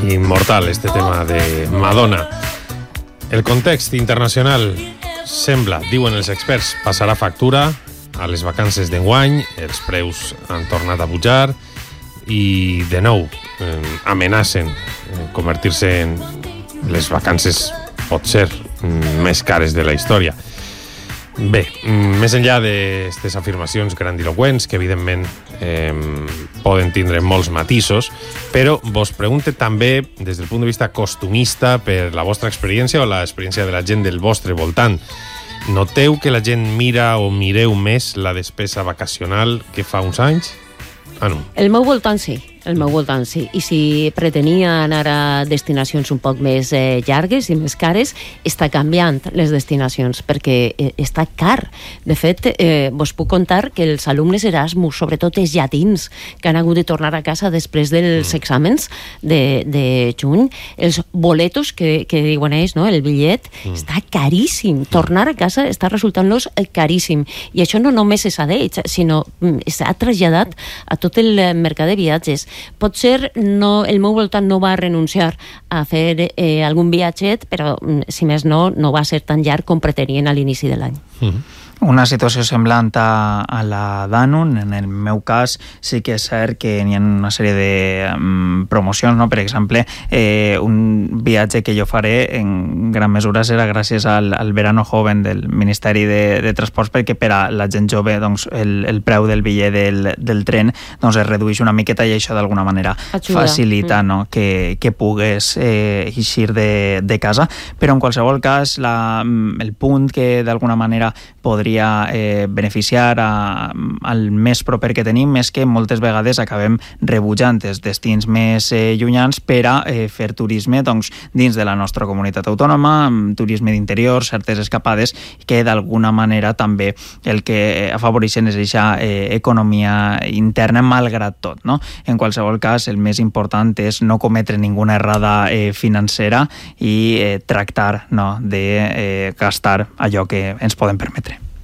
Inmortal, este tema de Madonna. El context internacional sembla, diuen els experts, passarà factura a les vacances d'enguany, els preus han tornat a pujar i, de nou, amenacen convertir-se en les vacances, pot ser, més cares de la història. Bé, més enllà d'aquestes afirmacions grandiloqüents, que evidentment poden tindre molts matisos, però vos pregunte també, des del punt de vista costumista, per la vostra experiència o l'experiència de la gent del vostre voltant. Noteu que la gent mira o mireu més la despesa vacacional que fa uns anys? No. El meu voltant sí. I si pretenia anar a destinacions un poc més llargues i més cares, està canviant les destinacions, perquè està car. De fet, vos puc contar que els alumnes Erasmus, sobretot els llatins, que han hagut de tornar a casa després dels exàmens de juny, els boletos que diuen ells, no? El bitllet, està caríssim. Tornar a casa està resultant-los caríssim. I això no només és a d'ells, sinó s'ha traslladat a tot el mercat de viatges. Potser el meu voltant no va renunciar a fer algun viatget, però si més no va ser tan llarg com pretenien a l'inici de l'any. Una situació semblant a la d'Anun. En el meu cas sí que és cert que n'hi ha una sèrie de promocions, no? Per exemple, un viatge que jo faré en gran mesura serà gràcies al Verano Joven del Ministeri de Transports, perquè per a la gent jove doncs, el preu del bitllet del tren doncs, es redueix una miqueta i això d'alguna manera facilita no? que pugues eixir de casa. Però en qualsevol cas el punt que d'alguna manera podria beneficiar al més proper que tenim és que moltes vegades acabem rebutjant els destins més llunyans per a fer turisme doncs, dins de la nostra comunitat autònoma, turisme d'interior, certes escapades, que d'alguna manera també el que afavoreixen és aquesta economia interna malgrat tot. No? En qualsevol cas, el més important és no cometre ninguna errada financera i tractar de gastar allò que ens podem permetre.